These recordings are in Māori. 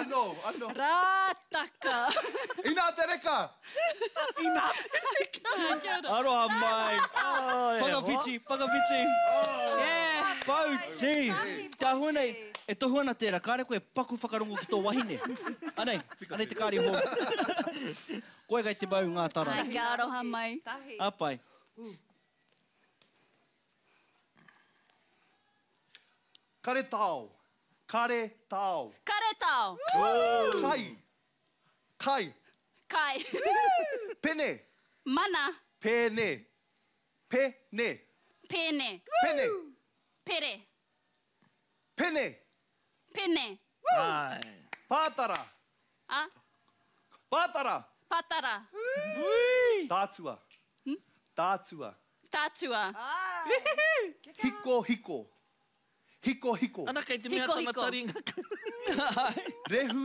Ano. Rātaka. Ina te reka. Aroha mai. Whakawhiti. Pauti. Tā honei, e tohu ana tērā, kāre koe paku whakarongo ki tō wahine. Anei te kāri hō. Koe gai te bau ngā tara. Ai, kia aroha mai. Apai. Kare tau. Kare tau. Kai. Pene. Mana. Pene. Pere. Pene. Pātara. Patara. Tātua. Hiko. Ana kei te mea tamatari ngā. Rehu.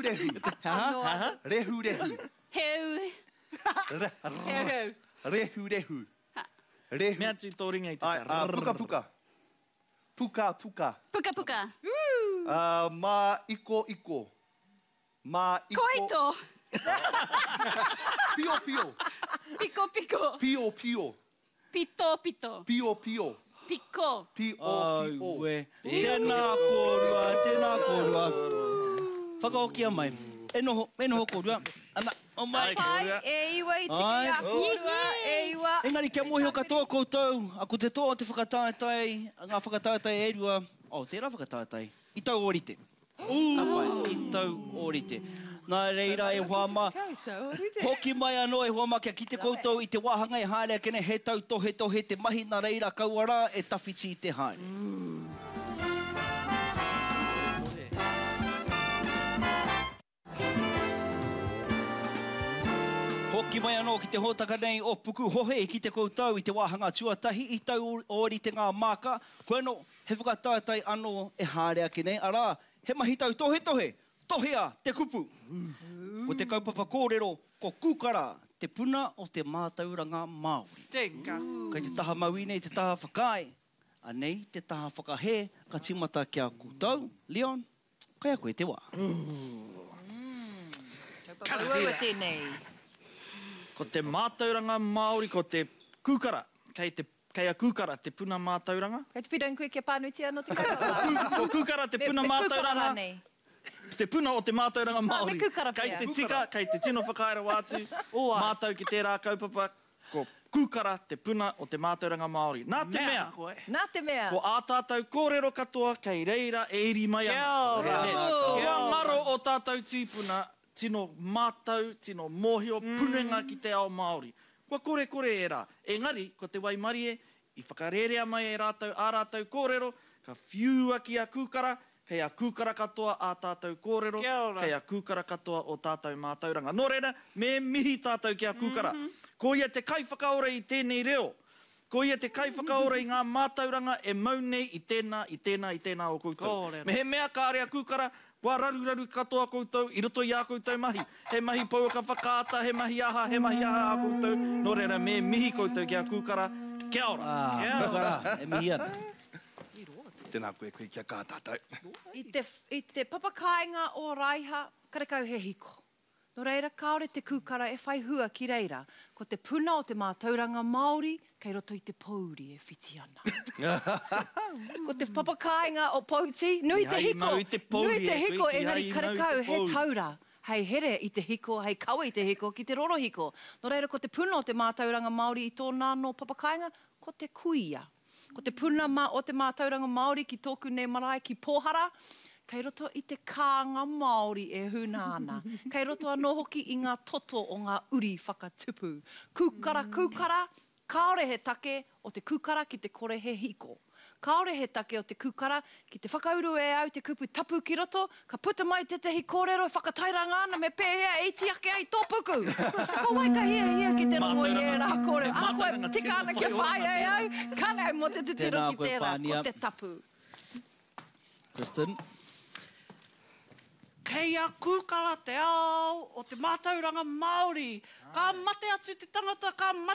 Heu. Rehu. Mea tui tō ringa i te Puka. Puka. Ma iko. Koito. Pio. Piko. Pito. Pio. Piko. Ue. Tēnā kōrua. Whakaokia mai. E noho kōrua. Ana, o mai. E iwa i tiki a kōrua, e iwa. Engari kia mohi o katoa koutou. Ako te toa o te whakatātai, ngā whakatātai e rua. Tērā whakatātai. I tau orite. I tau orite. Nā reira e whama. Hoki mai anō e whama kia ki te koutou i te wāhanga e haere kene he tau tohe te mahi. Nā reira kauara e tawhiti i te haere. Hoki mai anō ki te hōtaka nei o puku hohe ki te koutou i te wāhanga tuatahi i tau orite ngā māka. Koeno, he whakatātai anō e haere kene. Arā, he mahi tau tohea te kupu. Ko te kaupapa kōrero, ko kūkara, te puna o te mātauranga Māori. Tenka. Kei te taha mauine, te taha whakai. Anei, te taha whakahe, ka timata kia kūtau. Leon, kai a koe te wā. Kaua tēnei. Ko te mātauranga Māori, ko te kūkara. Kei a kūkara, te puna mātauranga. Kei te whirang koe kia pānuti anō te kaupapa. Ko kūkara, te puna mātauranga. Te puna o te mātauranga Māori. Me kūkara Kei pia. te tika, kei te tino whakaera wātu. Mātau ki tērā kaupapa. Ko kūkara, te puna o te mātauranga Māori. Nā te mea. Ko ātātou kōrero katoa, kei reira e iri mai ana. Kia ngaro o tātou tīpuna, tino mātau, tino mōhio, punenga ki te ao Māori. Kua kore e rā. Engari, ko te Waimarie, i whakarerea mai e ārātou kōrero, ka whiua ki a kūkara, kei a kūkara katoa a tātou kōrero, kei a kūkara katoa o tātou mātauranga. Nō reira, me mihi tātou ki a kūkara. Ko ia te kaiwhakaora i tēnei reo. Ko ia te kaiwhakaora i ngā mātauranga e maunei i tēnā o koutou. Me he mea ka area kūkara, kua raru katoa koutou, i roto i a koutou mahi. He mahi pauaka whakaata, he mahi aha a koutou. Nō reira, me mihi koutou ki a kūkara. Kia ora. Kūkara, e mihi ana. Tēnā koe kia kātātai. I te papakainga o Raiha, karekau he hiko. Nō reira, kaore te kūkara e whai hua ki reira, ko te puna o te mātauranga Māori, kei roto i te pauri e whiti ana. Ko te papakainga o Pauti, nui te hiko, engari karekau he taura. Hei here i te hiko, hei kaua i te hiko, ki te roro hiko. Nō reira, ko te puna o te mātauranga Māori i tōna no papakainga, ko te kuia. Ko te puna o te mātauranga Māori ki tōku nei marae ki Pōhara, kei roto i te kānga Māori e huna ana. Kei roto anō hoki i ngā toto o ngā uri whakatupu. Kūkara, kaore he take o te kūkara ki te kore he hiko. Kaore he take o te kūkara ki te whakauru e au te kupu tapu ki roto, ka puta mai te hikōrero e whakatairanga ana me pēhea e iti ake ai tō puku. Ko wai ka hia ki te rongo i e rā kore. Koe tika ana ke whai ai au, kānei mo te tiro ki tērā, ko te tapu. Kristen? Kei a kūkara te ao o te mātauranga Māori. Ka mate atu te tangata, ka